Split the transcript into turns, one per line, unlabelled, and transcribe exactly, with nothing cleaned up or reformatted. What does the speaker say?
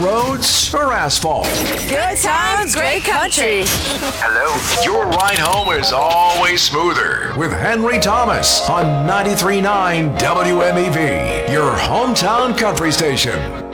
roads or asphalt.
Good times, great country.
Hello. Your ride home is always smoother with Henry Thomas on ninety-three point nine W M E V, your hometown country station.